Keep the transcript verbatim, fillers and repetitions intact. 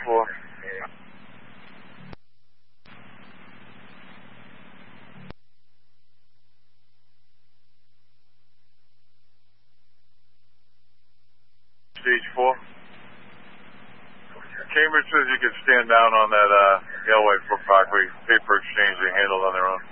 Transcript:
four. Stage four. Cambridge says you can stand down on that uh, Alewife Brook Parkway paper exchange. They handle on their own.